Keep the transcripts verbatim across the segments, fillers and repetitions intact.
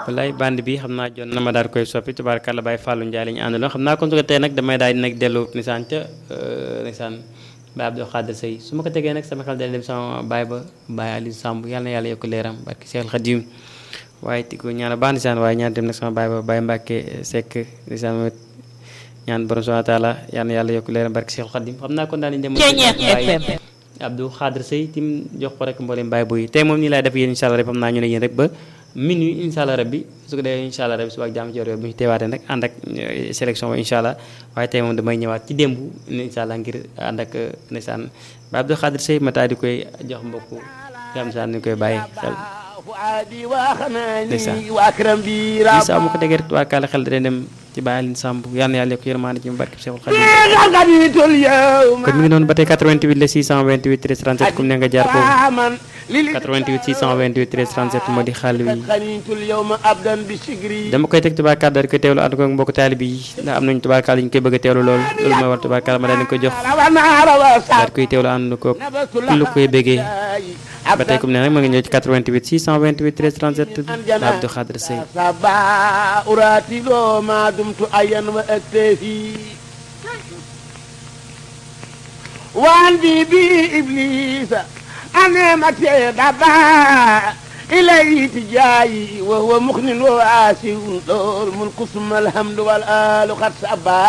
wallaay band bi xam naa jot na ma daal koy soppi tubaarkàlla Baye Fallou Ndiaye la ñu àndaloon xam naa kon su ko tey nag damay daal di nag dellu nisaan ca nisaan Baye Abdou Khadir Seye su ma ko tegee nag sama xel dal dem sama baay ba Baye Aliou Samb yàlla na yàlla yokk leeram barki Cheikh Khadim waaye ti ko ñaan baax nisaan waaye ñaan dem nag sama baay ba Baye Mbacke Seck nisaan ñaan borom subhanahu wa taala yàlla na yàlla yokk leeram barki Cheikh Khadim xam naa kon daal di dem Baye Abdou Khadir Seye tim jox ko rek mboolem Baye boy tey moom nii laay def yéen incha allah rek xam naa ñu ne yéen rek ba minuit incha allah rabbi su ko defee incha allah rabbi suba ak jàmm ci yor bu ñu teewaatee nag ànd ak sélection ba incha allah waaye tey moom damay ñëwaat ci démb incha allah ngir ànd ak ndeysaan Baye Abdou Khadir Seye ma taa di koy jox mbokku yam saan ni koy bàyyi xel ndeysaan lii saa mu ko déggee rek waa kaala xel da dem ci Baye Aline Samb yal na yàlla yokk yërmande ci barke Cheikhul Khadim kon mi ngi noonu ba tey quatre-vingt-huit le six cent vingt-huit treize trente-sept comme ne nga jaar foofu quatre-vingt-huit six cent vingt-huit treize trente-sept moo di xaal wi dama koy teg tubaarkaal daal di koy teewlu ànd ko mbokk taalibe yi ndax am nañu tubaarkaal yi ñu koy bëgg a teewlu lool loolu mooy war tubaarkaal ma daal di koy jox daal di koy teewlu ànd ko lu koy bëggee ba tey comme ne nag ma ngi ñëw ci quatre-vingt-huit six cent vingt-huit treize trente-sept Abdou Khadir Seye وعندي بإبليس أنا متى دبا إليه تجاي وهو مخن واسع دور ملك ثم الحمد والآل قد سبا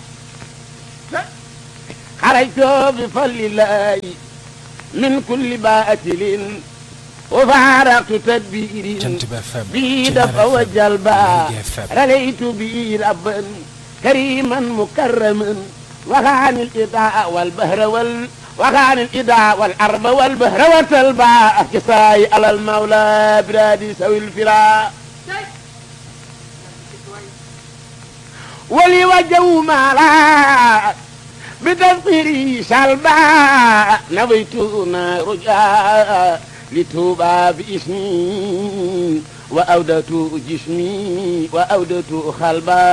خرجت بفضل الله من كل باطل وفارقت تدبير بدفع وجلبا رليت به ربا كريما مكرما وخان الإداء والبهر وال وخان الإداء والأرض والبهر والتلباء كساي على المولى برادي سوي الفراء ولي وجهه مالا بتذكيري سلبا نويتنا رجاء لتوبى باسمي وأودت جسمي وأودت خلبا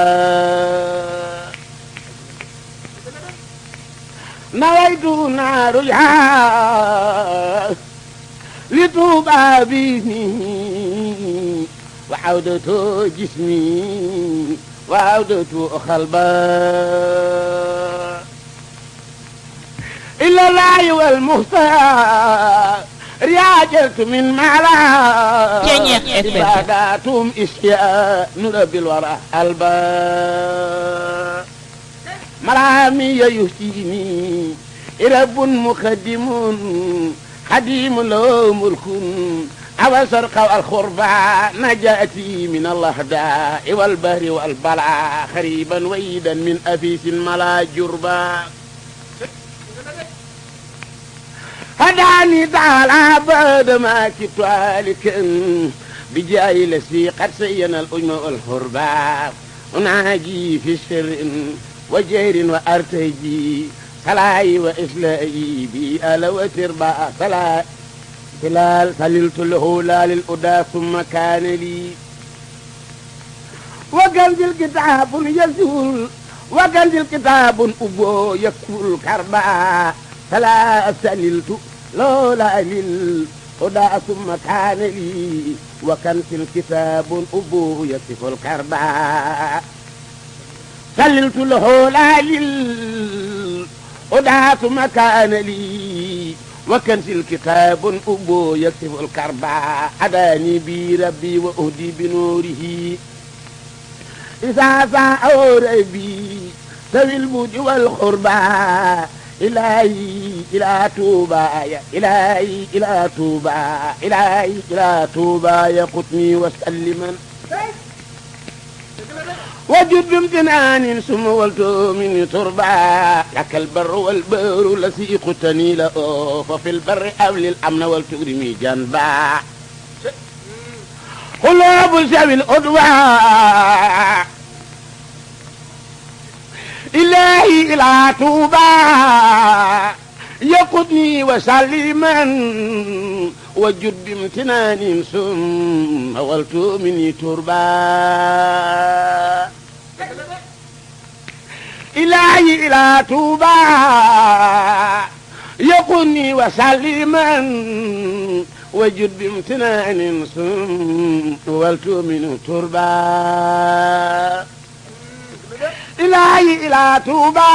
نويت نار الحال لتوبى باسمي وعودة جسمي وعودة خلبا إلا الله والمختار رياجت من معلا عباداتهم إشياء نربي الورى البا مرامي يهتيني رب مخدم خديم له ملك أو سرق الخربى نجاتي من اللهداء والبهر والبلاء خريبا ويدا من أفيس الملا جربا هداني تعالى بعد ما كنت هالكا بجاي لسي قد سينا الأجمع والخربى وناجي في الشر وجير وأرتجي سلاي وإسلائي بي ألا وتربى سلاي بلال سللت له لا للأدى ثم كان لي وقلب الكتاب يزول وقلب الكتاب أبو يكفل كربا فلا سللت لولا للهدى ثم كان لي وكنت الكتاب أبو يكف الكربا سللت له لا للهدى ثم كان لي وكنت الكتاب أبو يكف الكربا أداني بي ربي وأهدي بنوره إذا ساء ربي سوي البود والخربا إلهي إلى توبا إلهي إلى توبا إلهي إلى توبا يقتني وسلما وجد بامتنان ثم ولت من تربا لك البر والبر الذي قتني له ففي البر أول الأمن والتكرمي جنبا قلوب سوي الأدواء إلهي إلى توبا يقضني وسلما وجد بامتنان ثم ولت مني تربا إلهي إلى توبا يقضني وسلما وجد بامتنان سم والتؤمن تربى إلهي إلى توبى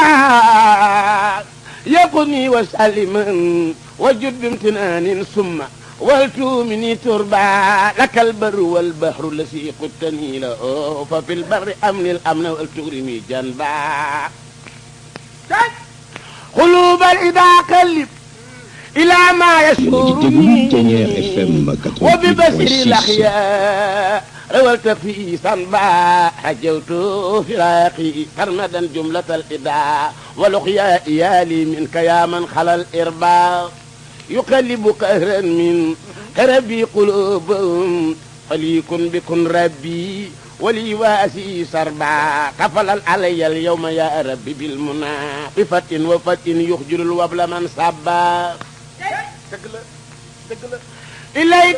يقني وسلما وجد بامتنان ثم والتؤمن تربى لك البر والبحر الذي قدتني له ففي البر أمن الأمن والتغرمي جنبا قلوب الإذا قلب إلى ما يشورني وببصر الأخيار والتفي صنبا حجوت فراقي فرمدا جملة الإداء ولقيا إيالي منك يا من خلى الإرباء يقلب قهرا من قربي قلوبهم فليكن بكن ربي ولي واسي سربا كفل علي اليوم يا ربي بالمنى بفتن وفتن يخجل الوبل من صبا إليك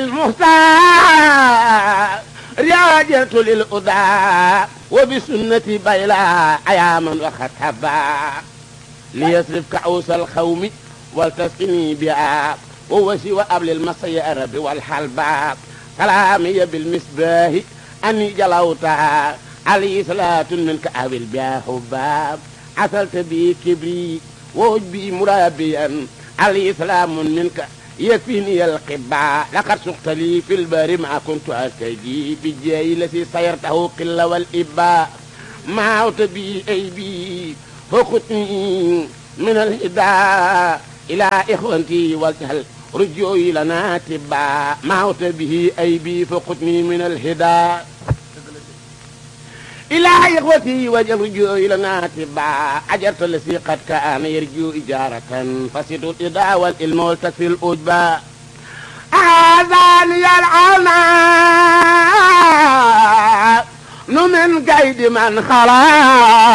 وللمختار رياجة للأداء وبسنة بيلا أياما وختبا ليصرف كعوس الخوم والتسقني بها وهو سوى قبل المسير والحلبا كلامي بالمسباه أني جلوتها علي صلاة منك أهل بها حباب عسلت بي كبري وجبي مرابيا علي سلام منك يكفيني القبا لقد سقت لي في البر ما كنت أرتجي في الجاي التي سيرته قل والإباء ما عوت بي أيبي فقتني من الهدى إلى إخوانتي والتهل رجوي لنا تبا ما عوت به أيبي فقتني من الهدى إلى إخوتي وجل رجوي لنا تبا أجرت الذي قد كان يرجو إجارة فسد الإداء والإلم والتكفي الأجبا هذا لي العناء من قيد من خلا